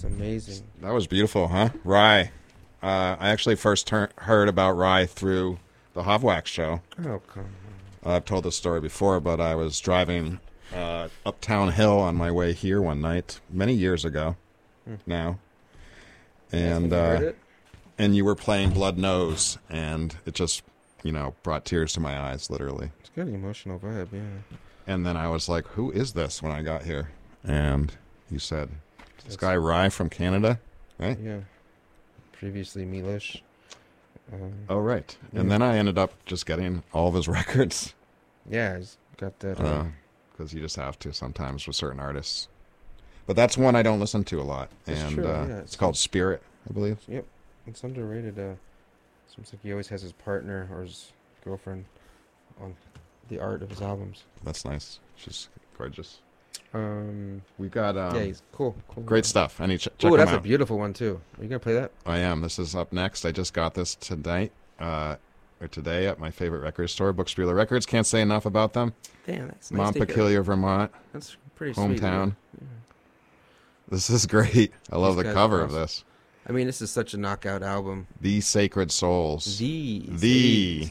amazing. That was beautiful, huh? Rye. I actually first heard about Rye through the Hovwax show. Oh, come on. I've told this story before, but I was driving Uptown Hill on my way here one night, many years ago now. And and you were playing Blood Nose, and it just, brought tears to my eyes, literally. It's got an emotional vibe, yeah. And then I was like, who is this when I got here? And you said, this guy Rye from Canada, right? Yeah. Previously Milosh. Oh, right. Yeah. And then I ended up just getting all of his records. Yeah, he's got that. Because you just have to sometimes with certain artists. But that's one I don't listen to a lot. It's And true, yeah. it's called Spirit, I believe. Yep. It's underrated. Seems like he always has his partner or his girlfriend on the art of his albums. That's nice. She's gorgeous. Um, We've got yeah, he's cool. great stuff. I need to check Oh, him that's out. a beautiful one too. Are you gonna play that? I am. This is up next. I just got this tonight, or today at my favorite record store, Bookspieler Records. Can't say enough about them. Damn, that's nice. Montpelier, Vermont. That's pretty sweet. Hometown. Yeah. This is great. I love These the guys cover are of awesome. this. I mean, this is such a knockout album. The Sacred Souls. The.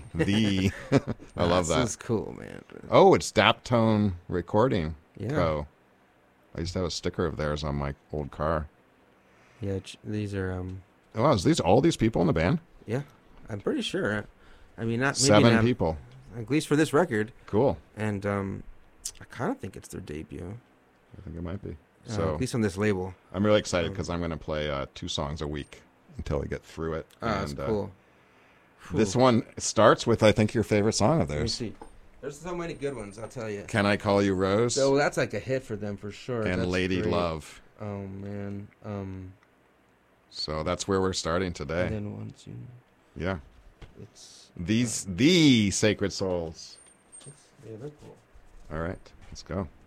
I love that. This is cool, man. Oh, it's Daptone Recording Yeah. Co. I used to have a sticker of theirs on my old car. Yeah, these are Oh, wow, is all these people in the band? yeah. I'm pretty sure. I mean, not maybe 7 not, people. at least for this record. Cool. And I kind of think it's their debut. I think it might be. At So least on this label. I'm really excited because I'm going to play 2 songs a week until I get through it. Oh, that's cool. This one starts with, I think, your favorite song of Let me theirs. see. There's so many good ones, I'll tell you. Can I Call You Rose? So that's like a hit for them for sure. and That's Lady great. Love. Oh man. So that's where we're starting today. And then one, two. Yeah. It's The Sacred Souls. yeah, they're cool. All right. Let's go.